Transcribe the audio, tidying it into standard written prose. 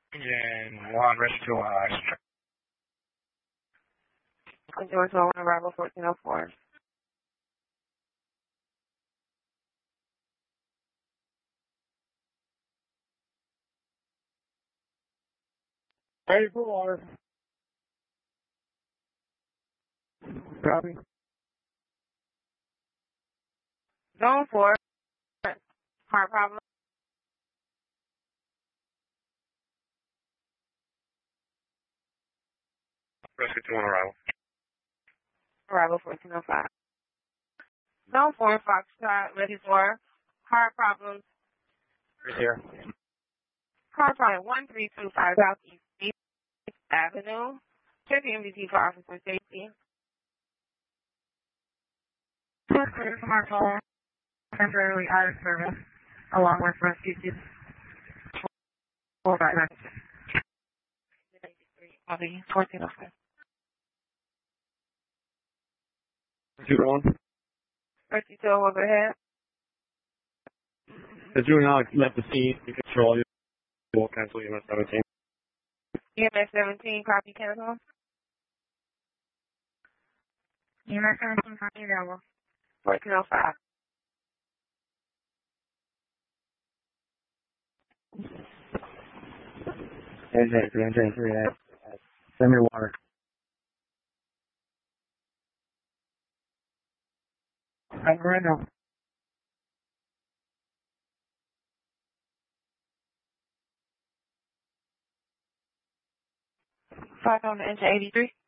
Engine 1, rescue line. George Owen, arrival 1404. Ready for water. Copy. Zone 4. Heart problem. Rescue 2 on arrival. Arrival 1405. Zone 4, Foxtrot, ready for heart problems. Right here. Car problem 1325 Southeast 8th Avenue. Check the MDT for officer safety. Smart call, temporarily out of service, along with rescue 245. Copy 1405. Pursuit on. Rescue 2 overhead. As you now left the scene, you control your will cancel EMS 17. EMS 17, copy cancel. EMS 17, copy available. 1405. NJ3, send me water. I'm right now. 5 on the engine 83.